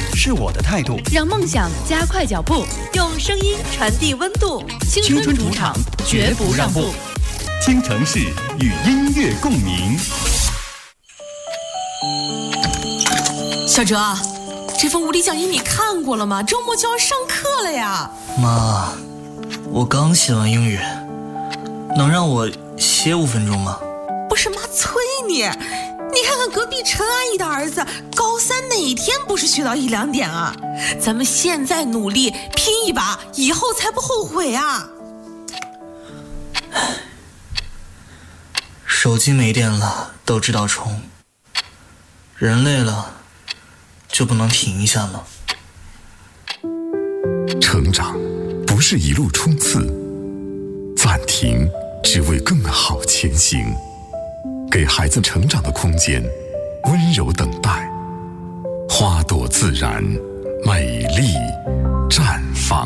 是我的态度， 让梦想加快脚步， 用声音传递温度。 青春主场，绝不让步。 倾城市与音乐共鸣。 小哲，这份物理讲义你看过了吗？周末就要上课了呀。 妈，我刚写完英语，能让我歇5分钟吗？ 不是妈催你，你看看隔壁陈阿姨的儿子，高3哪天不是学到1、2点啊？咱们现在努力拼一把，以后才不后悔啊。 手机没电了都知道充，人累了就不能停一下吗？ 成长不是一路冲刺，暂停只为更好前行。给孩子成长的空间，温柔等待，花朵自然，美丽绽放。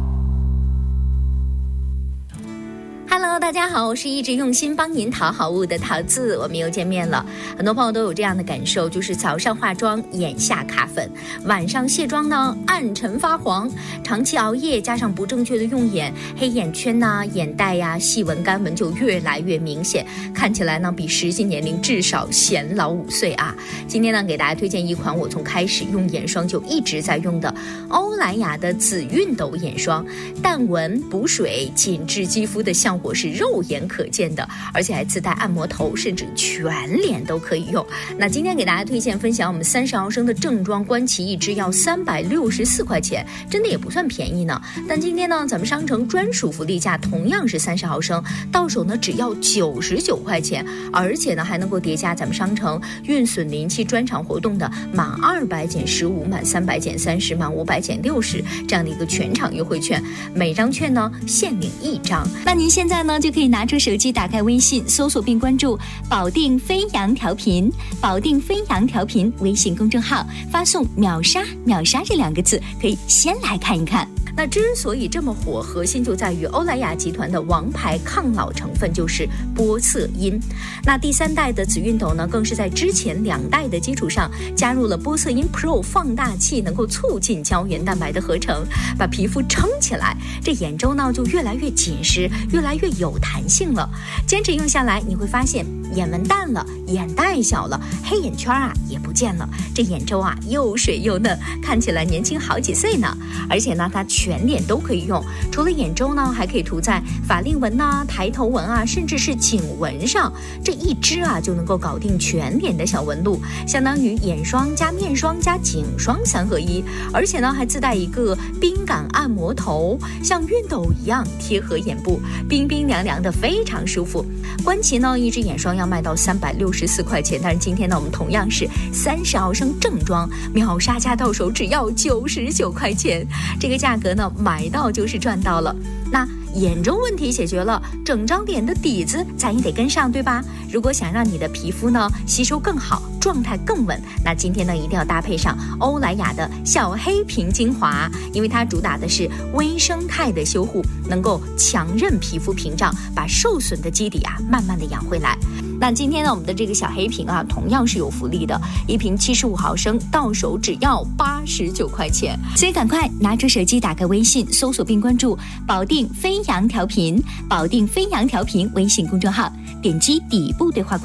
Hello， 大家好，我是一直用心帮您讨好物的桃子，我们又见面了。很多朋友都有这样的感受，就是早上化妆眼下卡粉，晚上卸妆呢暗沉发黄，长期熬夜加上不正确的用眼，黑眼圈呐、眼袋呀、细纹干纹就越来越明显，看起来呢比实际年龄至少显老5岁啊。今天呢给大家推荐一款我从开始用眼霜就一直在用的欧莱雅的紫熨斗眼霜，淡纹补水紧致肌肤的效果是肉眼可见的，而且还自带按摩头，甚至全脸都可以用。那今天给大家推荐分享我们30毫升的正装官旗一支要364块钱，真的也不算便宜呢。但今天呢咱们商城专属福利价同样是30毫升，到手呢只要99块钱，而且呢还能够叠加咱们商城运损临期专场活动的满200减15，满300减30，满500减60这样的一个全场优惠券，每张券呢限领1张。 那您现在呢就可以拿出手机，打开微信搜索并关注保定飞扬调频，保定飞扬调频微信公众号，发送秒杀秒杀这2个字，可以先来看一看。 那之所以这么火，核心就在于欧莱雅集团的王牌抗老成分就是玻色因。那第3代的紫熨斗呢，更是在之前2代的基础上加入了玻色因 Pro 放大器，能够促进胶原蛋白的合成，把皮肤撑起来，这眼周呢就越来越紧实，越来越有弹性了。坚持用下来，你会发现眼纹淡了，眼袋小了，黑眼圈啊也不见了，这眼周啊又水又嫩，看起来年轻好几岁呢。而且呢它全脸都可以用，除了眼周呢还可以涂在法令纹啊、抬头纹啊，甚至是颈纹上，这一支啊就能够搞定全脸的小纹路，相当于眼霜加面霜加颈霜3合1。而且呢还自带一个冰感按摩头，像熨斗一样贴合眼部，冰冰凉凉的，非常舒服。官旗呢一支眼霜要卖到364块钱，但是今天呢我们同样是30毫升正装，秒杀价到手只要99块钱，这个价格呢买到就是赚到了。那眼周问题解决了，整张脸的底子咱也得跟上，对吧？如果想让你的皮肤呢吸收更好，状态更稳，那今天呢一定要搭配上欧莱雅的小黑瓶精华，因为它主打的是微生态的修护，能够强韧皮肤屏障，把受损的基底啊慢慢的养回来。那今天呢我们的这个小黑瓶啊同样是有福利的，一瓶75毫升，到手只要89块钱。 所以赶快拿出手机，打开微信搜索并关注保定飞扬调频，保定飞扬调频微信公众号，点击底部对话框